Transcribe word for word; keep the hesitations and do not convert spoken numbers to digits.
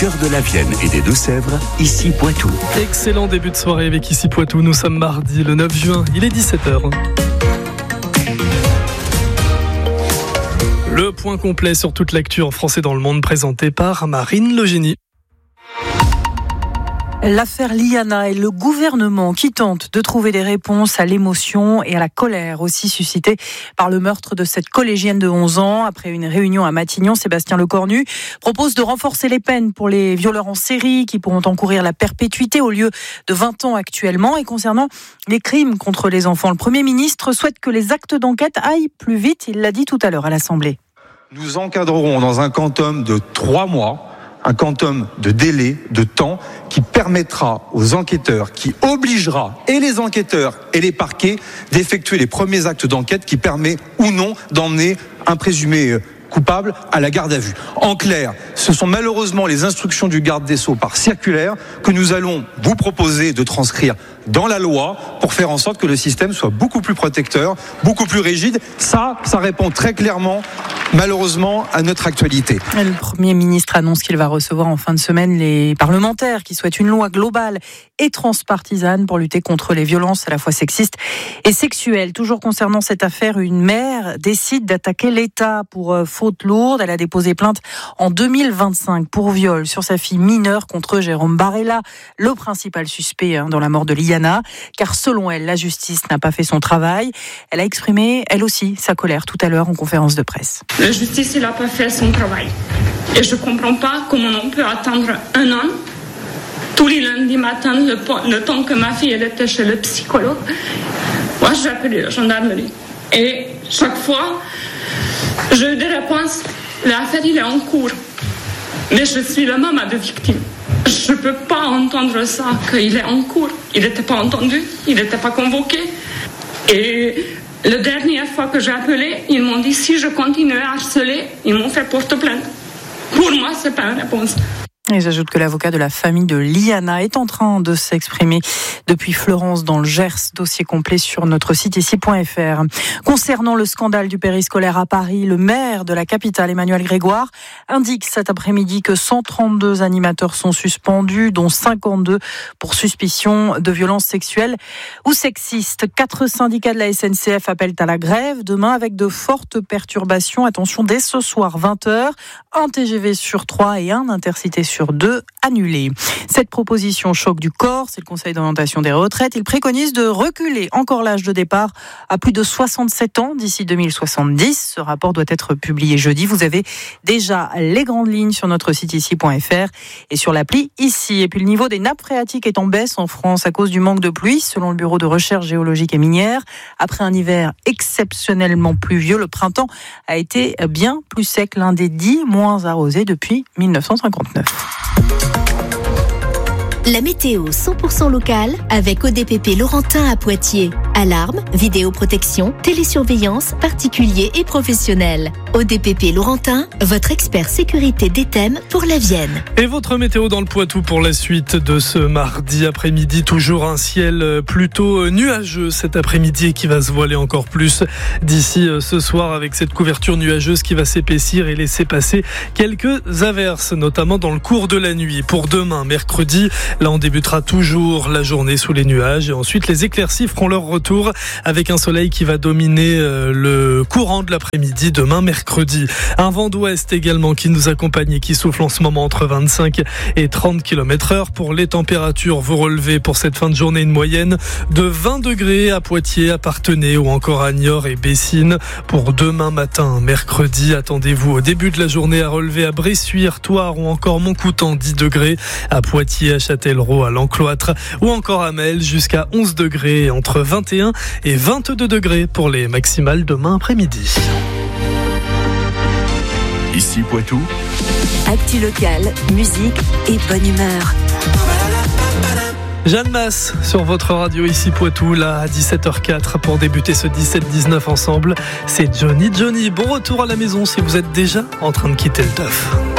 Cœur de la Vienne et des Deux-Sèvres, ici Poitou. Excellent début de soirée avec ici Poitou. Nous sommes mardi le neuf juin, il est dix-sept heures. Le point complet sur toute l'actu en français dans le monde présenté par Marine Logénie. L'affaire Liana et le gouvernement qui tente de trouver des réponses à l'émotion et à la colère aussi suscitée par le meurtre de cette collégienne de onze ans. Après une réunion à Matignon, Sébastien Lecornu propose de renforcer les peines pour les violeurs en série qui pourront encourir la perpétuité au lieu de vingt ans actuellement. Et concernant les crimes contre les enfants, le Premier ministre souhaite que les actes d'enquête aillent plus vite. Il l'a dit tout à l'heure à l'Assemblée. Nous encadrerons dans un quantum de trois mois un quantum de délai, de temps, qui permettra aux enquêteurs, qui obligera et les enquêteurs et les parquets d'effectuer les premiers actes d'enquête qui permet ou non d'emmener un présumé coupable à la garde à vue. En clair, ce sont malheureusement les instructions du garde des Sceaux par circulaire que nous allons vous proposer de transcrire dans la loi pour faire en sorte que le système soit beaucoup plus protecteur, beaucoup plus rigide. Ça, ça répond très clairement, malheureusement, à notre actualité. Le Premier ministre annonce qu'il va recevoir en fin de semaine les parlementaires qui souhaitent une loi globale et transpartisane pour lutter contre les violences à la fois sexistes et sexuelles. Toujours concernant cette affaire, une mère décide d'attaquer l'État pour faute lourde. Elle a déposé plainte en deux mille vingt-cinq pour viol sur sa fille mineure contre Jérôme Barella, le principal suspect dans la mort de Liana, car selon elle, la justice n'a pas fait son travail. Elle a exprimé, elle aussi, sa colère tout à l'heure en conférence de presse. La justice n'a pas fait son travail. Et je ne comprends pas comment on peut attendre un an, tous les lundis matins, le, le temps que ma fille elle était chez le psychologue. Moi, j'ai appelé la gendarmerie. Et chaque fois, j'ai eu des réponses. L'affaire, il est en cours. Mais je suis la maman de victime. Je ne peux pas entendre ça, qu'il est en cours. Il n'était pas entendu, il n'était pas convoqué. Et la dernière fois que j'ai appelé, ils m'ont dit si je continue à harceler, ils m'ont fait porte-plainte. Pour moi, ce n'est pas une réponse. Et j'ajoute que l'avocat de la famille de Liana est en train de s'exprimer depuis Florence dans le Gers. Dossier complet sur notre site ici point f r. Concernant le scandale du périscolaire à Paris, le maire de la capitale, Emmanuel Grégoire, indique cet après-midi que cent trente-deux animateurs sont suspendus, dont cinquante-deux pour suspicion de violences sexuelles ou sexistes. Quatre syndicats de la S N C F appellent à la grève demain avec de fortes perturbations. Attention, dès ce soir, vingt heures, un T G V sur trois et un Intercité sur deux annulés. Cette proposition choque du corps, c'est le Conseil d'orientation des retraites. Il préconise de reculer encore l'âge de départ à plus de soixante-sept ans d'ici deux mille soixante-dix. Ce rapport doit être publié jeudi. Vous avez déjà les grandes lignes sur notre site ici point f r et sur l'appli ici. Et puis le niveau des nappes phréatiques est en baisse en France à cause du manque de pluie, selon le Bureau de recherche géologique et minière. Après un hiver exceptionnellement pluvieux, le printemps a été bien plus sec, l'un des dix moins arrosés depuis mille neuf cent cinquante-neuf. La météo cent pour cent locale avec O D P P Laurentin à Poitiers. Alarme, vidéoprotection, télésurveillance, particuliers et professionnels. O D P P Laurentin, votre expert sécurité des thèmes pour la Vienne. Et votre météo dans le Poitou pour la suite de ce mardi après-midi. Toujours un ciel plutôt nuageux cet après-midi et qui va se voiler encore plus d'ici ce soir avec cette couverture nuageuse qui va s'épaissir et laisser passer quelques averses, notamment dans le cours de la nuit. Pour demain, mercredi, là, on débutera toujours la journée sous les nuages et ensuite les éclaircies feront leur retour avec un soleil qui va dominer le courant de l'après-midi demain mercredi. Un vent d'ouest également qui nous accompagne et qui souffle en ce moment entre vingt-cinq et trente kilomètres heure. Pour les températures, vous relevez pour cette fin de journée une moyenne de vingt degrés à Poitiers, à Parthenay ou encore à Niort et Bessines. Pour demain matin, mercredi, attendez-vous au début de la journée à relever à Bressuire, Thouars ou encore Montcoutan dix degrés, à Poitiers, à Châtellerault, à l'Encloître ou encore à Mel jusqu'à onze degrés, entre vingt et un et vingt-deux degrés pour les maximales demain après-midi. Ici Poitou. Actu locale, musique et bonne humeur. Jeanne Masse sur votre radio ici Poitou, là à dix-sept heures quatre pour débuter ce dix-sept dix-neuf ensemble. C'est Johnny Johnny. Bon retour à la maison si vous êtes déjà en train de quitter le taf.